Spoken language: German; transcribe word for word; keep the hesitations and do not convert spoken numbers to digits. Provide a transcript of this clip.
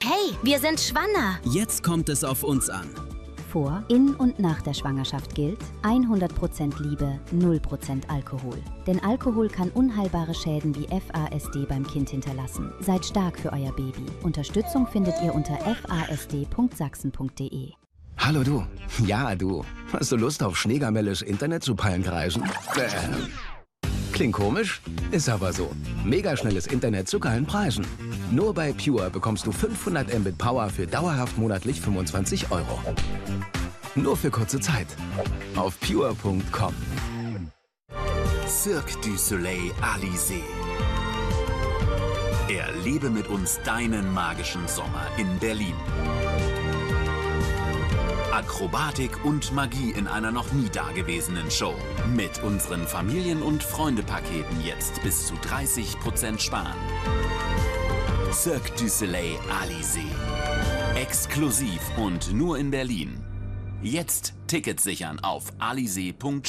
Hey, wir sind schwanger. Jetzt kommt es auf uns an. Vor, in und nach der Schwangerschaft gilt hundert Prozent Liebe, null Prozent Alkohol. Denn Alkohol kann unheilbare Schäden wie F A S D beim Kind hinterlassen. Seid stark für euer Baby. Unterstützung findet ihr unter f a s d punkt sachsen punkt d e. Hallo du. Ja, du. Hast du Lust auf schneegamelles Internet zu Pallenkreisen? Äh. Klingt komisch, ist aber so. Megaschnelles Internet zu geilen Preisen. Nur bei Pure bekommst du fünfhundert Mbit Power für dauerhaft monatlich fünfundzwanzig Euro. Nur für kurze Zeit. Auf pure punkt com. Cirque du Soleil Alizé. Erlebe mit uns deinen magischen Sommer in Berlin. Akrobatik und Magie in einer noch nie dagewesenen Show. Mit unseren Familien- und Freunde-Paketen jetzt bis zu dreißig Prozent sparen. Cirque du Soleil Alizé. Exklusiv und nur in Berlin. Jetzt Tickets sichern auf alizé punkt